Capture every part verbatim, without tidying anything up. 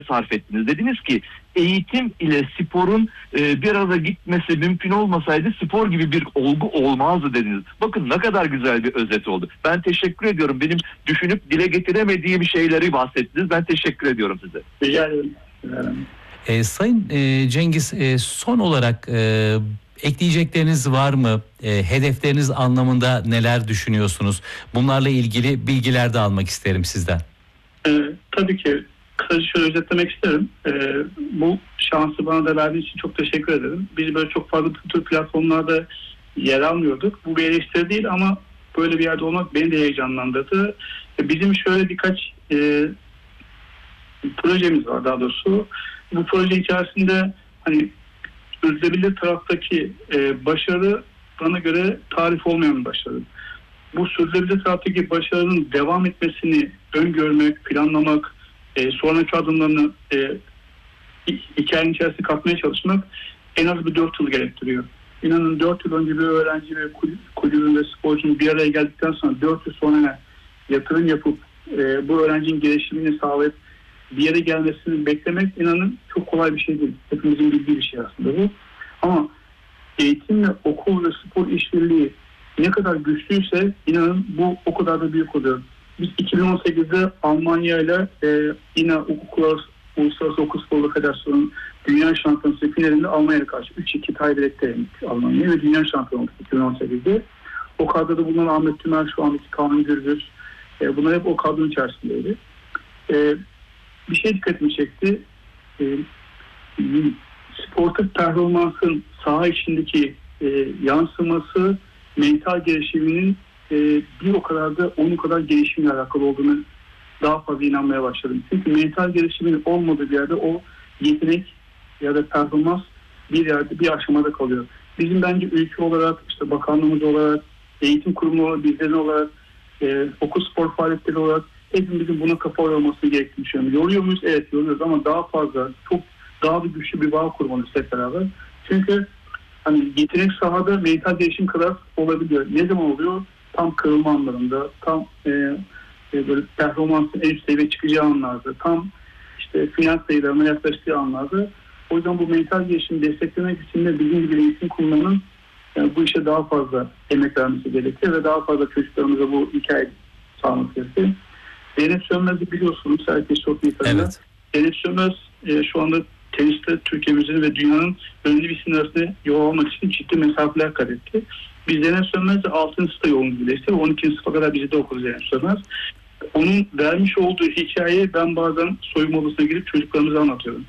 sarf ettiniz. Dediniz ki eğitim ile sporun e, bir arada gitmesi mümkün olmasaydı spor gibi bir olgu olmazdı dediniz. Bakın ne kadar güzel bir özet oldu. Ben teşekkür ediyorum. Benim düşünüp dile getiremediğim şeyleri bahsettiniz. Ben teşekkür ediyorum size. Rica ederim. E, Sayın e, Cengiz, e, son olarak e, ekleyecekleriniz var mı? E, hedefleriniz anlamında neler düşünüyorsunuz? Bunlarla ilgili bilgiler de almak isterim sizden. E, tabii ki kısaca şöyle özetlemek isterim. E, bu şansı bana da verdiği için çok teşekkür ederim. Biz böyle çok fazla tür platformlarda yer almıyorduk. Bu bir eleştiri değil ama böyle bir yerde olmak beni de heyecanlandırdı. E, bizim şöyle birkaç e, projemiz var daha doğrusu. Bu proje içerisinde hani sürdürülebilir taraftaki e, başarı bana göre tarif olmayan bir başarı. Bu sürdürülebilir taraftaki başarının devam etmesini öngörmek, planlamak, e, sonraki adımlarını e, hikayenin içerisine katmaya çalışmak en az bir dört yıl gerektiriyor. İnanın dört yıl önce bir öğrenci ve kulübün ve sporcunun bir araya geldikten sonra dört yıl sonra yatırım yapıp e, bu öğrencinin gelişimini sağlayıp bir yere gelmesini beklemek inanın çok kolay bir şey değil. Hepimizin bildiği bir şey aslında bu. Ama eğitim ve okul ve spor işbirliği ne kadar güçlüyse inanın bu o kadar da büyük oluyor. Biz iki bin on sekizde Almanya ile e, yine okul, Uluslararası Okul Sporları Federasyonu Dünya Şampiyonası finalinde Almanya'ya karşı üç iki tiebreak'te yendik Almanya ve Dünya Şampiyonu olduk iki bin on sekizde. O kadroda bulunan Ahmet Tümer, şu andaki Kaan Gürbüz, e, bunlar hep o kadronun içerisindeydi. E, bir şey dikkatimi çekti. E, sportif performansın saha içindeki e, yansıması mental gelişiminin e, bir o kadar da onun kadar gelişimle alakalı olduğunu daha fazla inanmaya başladım. Çünkü mental gelişimin olmadığı bir yerde o yetenek ya da performans bir yerde bir aşamada kalıyor. Bizim bence ülke olarak, işte bakanlığımız olarak, eğitim kurumu olarak, bizlerin olarak, e, okul spor faaliyetleri olarak hepimizin buna kafa yorulması gerektiğini düşünüyorum. Yoruyor muyuz? Evet yoruyoruz ama daha fazla, çok daha bir güçlü bir bağ kurmalıyız hep beraber. Çünkü hani yetenek sahada mental gelişim kadar olabiliyor. Ne zaman oluyor? Tam kırılma anlarında, tam e, e, böyle performansın en üst seviyeye çıkacağı anlarda, tam işte final sayılarına yaklaştığı anlarda. O yüzden bu mental gelişimi desteklemek için de bizim gibi eğitim kurumlarının yani bu işe daha fazla emek vermesi gerekiyor ve daha fazla çocuklarımıza bu hikaye sağlamak gerekiyor. Zeynep Sönmez'i biliyorsunuz, herkes çok iyi tanıyor. Evet. Zeynep Sönmez e, şu anda teniste Türkiye'mizin ve dünyanın önemli bir isim arasında yol almak için ciddi mesafeler kat etti. Biz Zeynep Sönmez'le altıncı sınıfta yolunu birleşti ve on ikinci sınıfa kadar bizi de okudu Zeynep Sönmez. Onun vermiş olduğu hikayeyi ben bazen soyunma odasına girip çocuklarımıza anlatıyorum.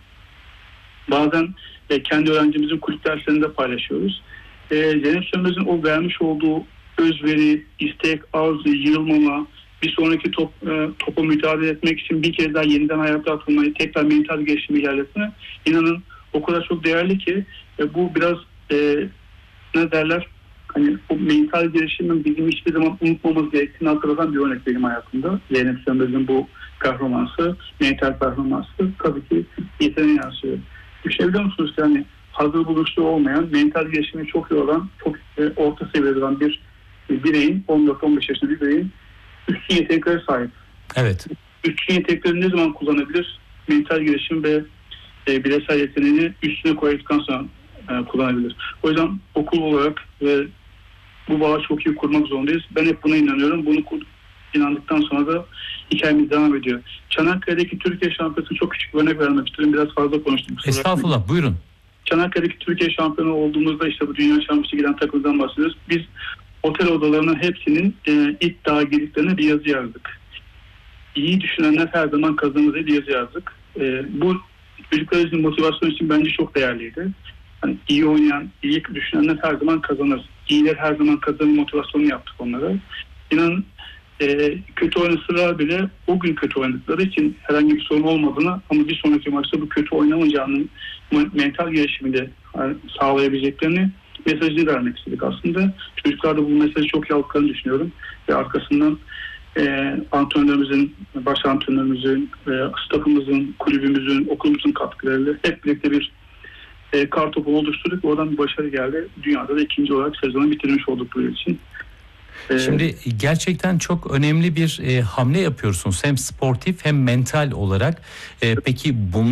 Bazen e, kendi öğrencimizin kulüp derslerinde paylaşıyoruz. E, Zeynep Sönmez'in o vermiş olduğu özveri, istek, arzu, yığılmama, bir sonraki top, e, topa mücadele etmek için bir kez daha yeniden hayata atılmayı, tekrar mental gelişimi ilerletme, inanın o kadar çok değerli ki e, bu biraz e, ne derler, hani o mental gelişimin bizim hiçbir zaman unutmamız gerektiğini hatırlatan bir örnek benim hayatımda. Zeynep Sönmez'in bu performansı, mental performansı tabii ki yeteneğe yansıyor. Düşünebiliyor musunuz? Yani hazır buluşlu olmayan, mental gelişimi çok iyi olan, çok e, orta seviyede olan bir e, bireyin, on dört on beş yaşında bir bireyin üstün yeteneklere sahip. Evet. Üstün yetenekleri ne zaman kullanabilir? Mental gelişim ve e, bireysel yeteneğini üstüne koyduktan sonra e, kullanabilir. O yüzden okul olarak ve bu bağı çok iyi kurmak zorundayız. Ben hep buna inanıyorum. Bunu inandıktan sonra da hikayemiz devam ediyor. Çanakkale'deki Türkiye Şampiyonası çok küçük bir örnek vermek istiyorum. Biraz fazla konuştum. Estağfurullah, buyurun. Çanakkale'deki Türkiye Şampiyonu olduğumuzda işte bu Dünya Şampiyonası giden takımdan bahsediyoruz. Biz otel odalarının hepsinin e, iddia girdiklerine bir yazı yazdık. İyi düşünenler her zaman kazanır diye bir yazı yazdık. E, bu çocuklar için motivasyon için bence çok değerliydi. Yani iyi oynayan, iyi düşünenler her zaman kazanır. İyiler her zaman kazanır motivasyonu yaptık onlara. İnanın e, kötü oynasalar bile o gün kötü oynadıkları için herhangi bir sorun olmadığını ama bir sonraki maçta bu kötü oynamayacağını mental gelişimi de yani, sağlayabileceklerini mesajını vermek istedik aslında. Çocuklar da bu mesajı çok iyi aldıklarını düşünüyorum. Ve arkasından e, antrenörümüzün, baş antrenörümüzün, e, staffımızın, kulübümüzün, okulumuzun katkılarıyla hep birlikte bir e, kartopu oluşturduk. Oradan bir başarı geldi. Dünyada da ikinci olarak sezonu bitirmiş olduk bu yıl için. Şimdi gerçekten çok önemli bir e, hamle yapıyorsunuz. Hem sportif hem mental olarak. E, peki bunun